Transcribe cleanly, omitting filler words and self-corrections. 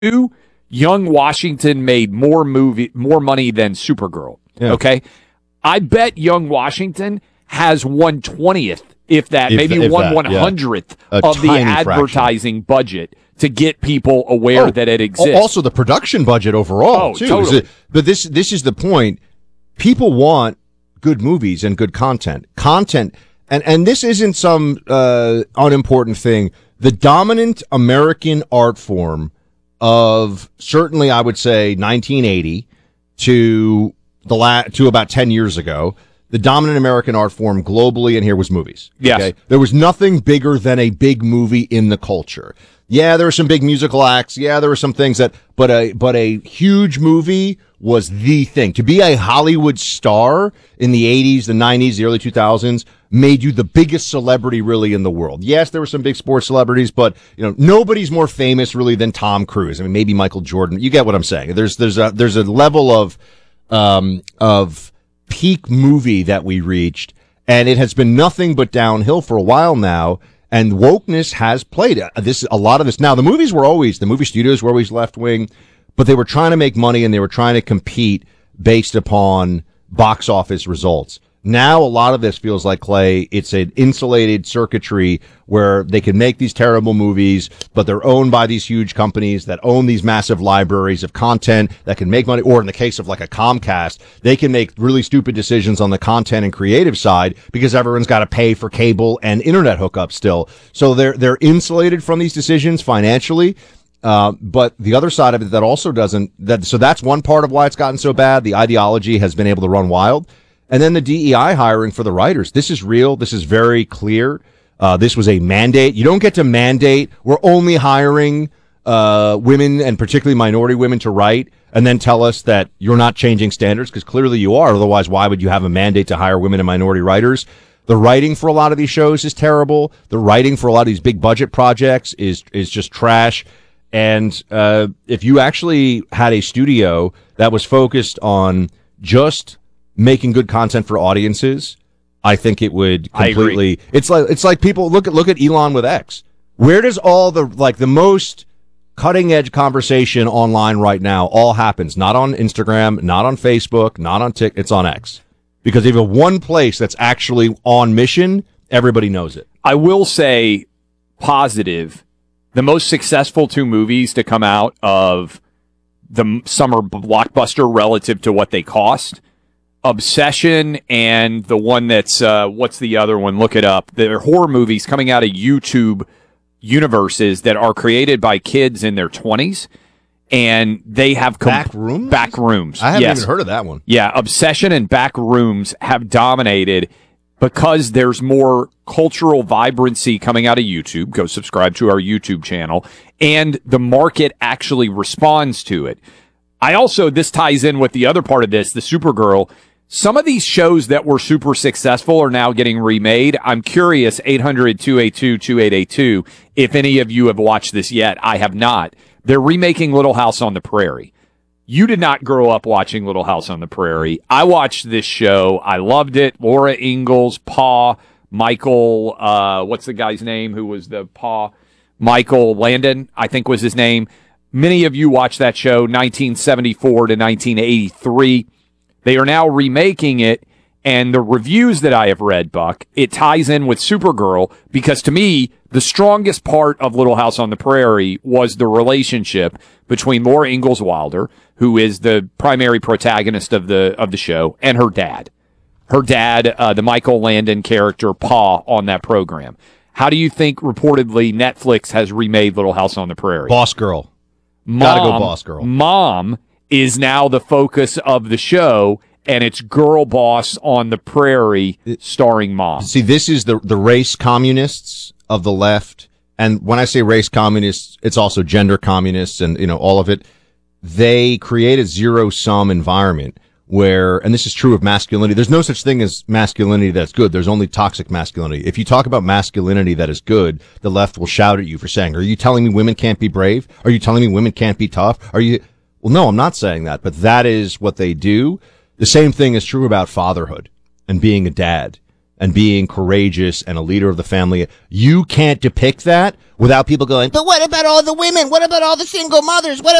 Young Washington made more money than Supergirl. Yeah. Okay, I bet Young Washington has 1/20th, if that, maybe 1/100th of the advertising budget to get people aware that it exists. Also, the production budget overall, too. Totally. But this is the point. People want good movies and good content. And this isn't some unimportant thing. The dominant American art form of certainly, I would say, 1980 to about 10 years ago, the dominant American art form globally in here was movies. Yes. Okay? There was nothing bigger than a big movie in the culture. Yeah, there were some big musical acts. Yeah, there were some things but a huge movie was the thing. To be a Hollywood star in the 80s, the 90s, the early 2000s made you the biggest celebrity really in the world. Yes, there were some big sports celebrities, but nobody's more famous really than Tom Cruise. I mean, maybe Michael Jordan. You get what I'm saying. There's a level of peak movie that we reached, and it has been nothing but downhill for a while now. And wokeness has played a lot of this. Now, the movie studios were always left wing, but they were trying to make money and they were trying to compete based upon box office results. Now, a lot of this feels like, Clay, it's an insulated circuitry where they can make these terrible movies, but they're owned by these huge companies that own these massive libraries of content that can make money. Or in the case of like a Comcast, they can make really stupid decisions on the content and creative side because everyone's got to pay for cable and internet hookups still. So they're insulated from these decisions financially. But the other side of it that also so that's one part of why it's gotten so bad. The ideology has been able to run wild. And then the DEI hiring for the writers. This is real. This is very clear. This was a mandate. You don't get to mandate. We're only hiring women and particularly minority women to write and then tell us that you're not changing standards because clearly you are. Otherwise, why would you have a mandate to hire women and minority writers? The writing for a lot of these shows is terrible. The writing for a lot of these big budget projects is just trash. And if you actually had a studio that was focused on just making good content for audiences, I think it would completely. It's like people look at Elon with X. Where does all the most cutting edge conversation online right now all happens? Not on Instagram, not on Facebook, not on TikTok. It's on X. Because if you have one place that's actually on mission, everybody knows it. I will say positive. The most successful two movies to come out of the summer blockbuster relative to what they cost, Obsession and the one that's, what's the other one? Look it up. They're horror movies coming out of YouTube universes that are created by kids in their 20s. And they have Backrooms? Backrooms. I haven't even heard of that one. Yeah, Obsession and Backrooms have dominated because there's more cultural vibrancy coming out of YouTube. Go subscribe to our YouTube channel. And the market actually responds to it. This ties in with the other part of this, the Supergirl. Some of these shows that were super successful are now getting remade. I'm curious, 800-282-2882, if any of you have watched this yet. I have not. They're remaking Little House on the Prairie. You did not grow up watching Little House on the Prairie. I watched this show. I loved it. Laura Ingalls, Pa, Michael, what's the guy's name who was the Pa? Michael Landon, I think was his name. Many of you watched that show, 1974 to 1983. They are now remaking it, and the reviews that I have read, Buck, it ties in with Supergirl, because to me, the strongest part of Little House on the Prairie was the relationship between Laura Ingalls Wilder, who is the primary protagonist of the show, and her dad. Her dad, the Michael Landon character, Pa, on that program. How do you think, reportedly, Netflix has remade Little House on the Prairie? Boss Girl. Gotta go Boss Girl. Mom is now the focus of the show, and it's Girl Boss on the Prairie starring Mom. See, this is the race communists of the left. And when I say race communists, it's also gender communists and, all of it. They create a zero-sum environment where, and this is true of masculinity, there's no such thing as masculinity that's good. There's only toxic masculinity. If you talk about masculinity that is good, the left will shout at you for saying, are you telling me women can't be brave? Are you telling me women can't be tough? Well, no, I'm not saying that, but that is what they do. The same thing is true about fatherhood and being a dad. and being courageous and a leader of the family. You can't depict that without people going, but what about all the women? What about all the single mothers? What